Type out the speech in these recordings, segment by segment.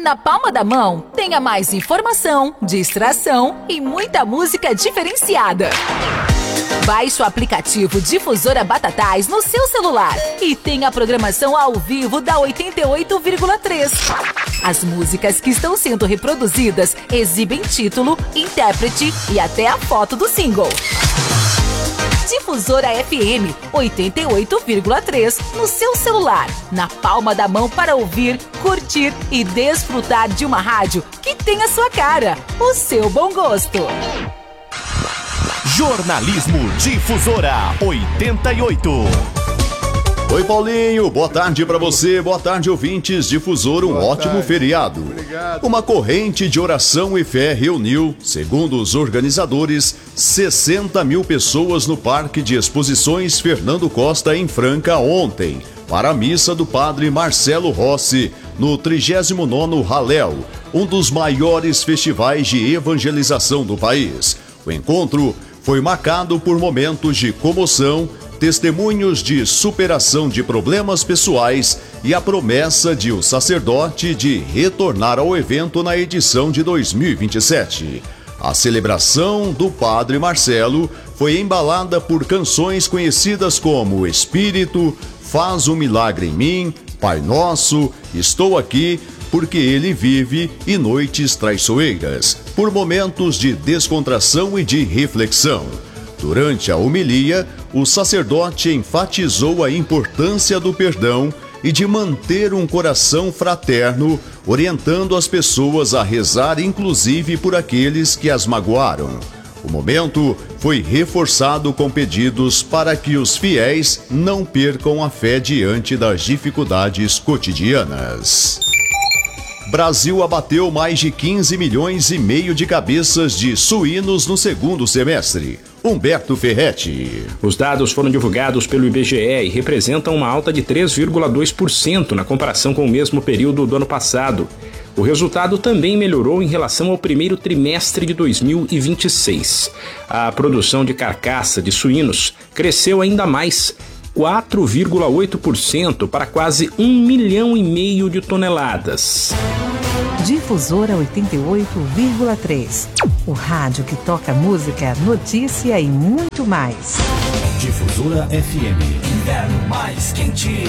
Na palma da mão, tenha mais informação, distração e muita música diferenciada. Baixe o aplicativo Difusora Batatais no seu celular e tenha a programação ao vivo da 88,3. As músicas que estão sendo reproduzidas exibem título, intérprete e até a foto do single. Difusora FM 88,3 no seu celular, na palma da mão para ouvir, curtir e desfrutar de uma rádio que tem a sua cara, o seu bom gosto. Jornalismo Difusora 88. Oi, Paulinho, boa tarde pra você, boa tarde, ouvintes. Difusora, um ótimo feriado. Obrigado. Uma corrente de oração e fé reuniu, segundo os organizadores, 60 mil pessoas no Parque de Exposições Fernando Costa, em Franca, ontem, para a missa do padre Marcelo Rossi, no 39º Halel, um dos maiores festivais de evangelização do país. O encontro foi marcado por momentos de comoção, testemunhos de superação de problemas pessoais e a promessa de o sacerdote de retornar ao evento na edição de 2027. A celebração do Padre Marcelo foi embalada por canções conhecidas como Espírito, Faz um Milagre em Mim, Pai Nosso, Estou Aqui, Porque Ele Vive e Noites Traiçoeiras, por momentos de descontração e de reflexão. Durante a homilia, o sacerdote enfatizou a importância do perdão e de manter um coração fraterno, orientando as pessoas a rezar inclusive por aqueles que as magoaram. O momento foi reforçado com pedidos para que os fiéis não percam a fé diante das dificuldades cotidianas. Brasil abateu mais de 15 milhões e meio de cabeças de suínos no segundo semestre. Humberto Ferretti. Os dados foram divulgados pelo IBGE e representam uma alta de 3,2% na comparação com o mesmo período do ano passado. O resultado também melhorou em relação ao primeiro trimestre de 2026. A produção de carcaça de suínos cresceu ainda mais, 4,8% para quase 1,5 milhão de toneladas. Difusora 88,3. O rádio que toca música, notícia e muito mais. Difusora FM. Inverno mais quente.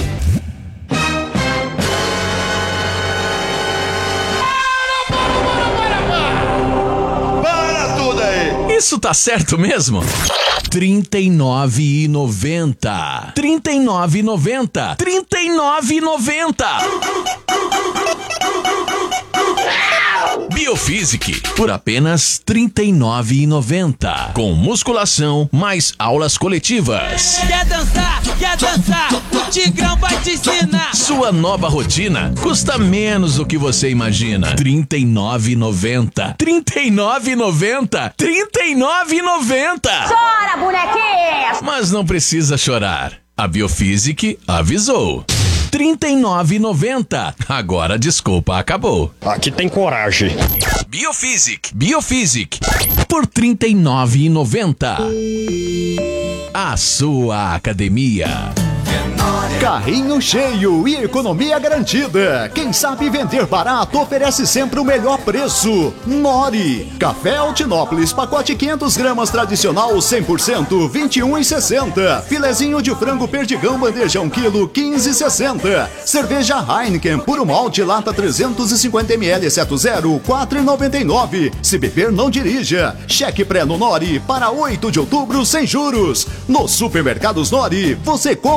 Para tudo aí! Isso tá certo mesmo? R$39,90. R$39,90. R$39,90. Biofísic, por apenas R$39,90. Com musculação mais aulas coletivas. Quer dançar? Quer dançar? O Tigrão vai te ensinar. Sua nova rotina custa menos do que você imagina. R$39,90. R$39,90. R$39,90. Chora, bonequinha! Mas não precisa chorar. A Biofísic avisou. R$39,90. Agora a desculpa acabou. Aqui tem coragem. Biofísic. Biofísic. Por R$39,90. A sua academia. Carrinho cheio e economia garantida. Quem sabe vender barato oferece sempre o melhor preço. Nori. Café Altinópolis, pacote 500 gramas tradicional 100%, R$ 21,60. Filezinho de frango perdigão, bandeja 1 kg, 15,60. Cerveja Heineken, puro malte, lata 350 ml, exceto zero, R$ 4,99. Se beber, não dirija. Cheque pré no Nori para 8 de outubro sem juros. Nos supermercados Nori, você compra